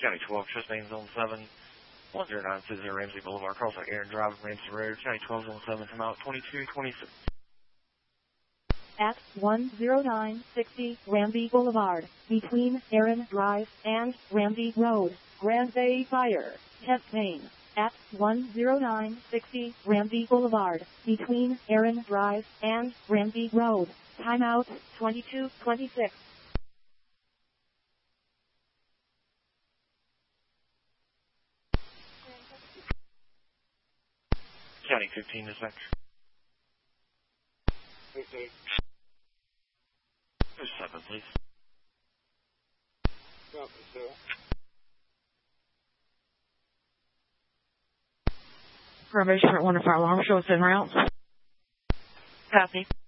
County 12, chest main zone 7, 10960 Ramsey Boulevard, Carlsbad Aaron Drive, Ramsey Road, County 12, zone 7, come out 2226. At 10960 Ramsey Boulevard, between Aaron Drive and Ramsey Road, Grand Bay Fire, chest main. At 10960 Ramsey Boulevard, between Aaron Drive and Ramsey Road. Timeout 2226. County 15 dispatch. Okay. 7, please. Copy, sir. Probation for 1 fire alarm. Show us en route. Copy.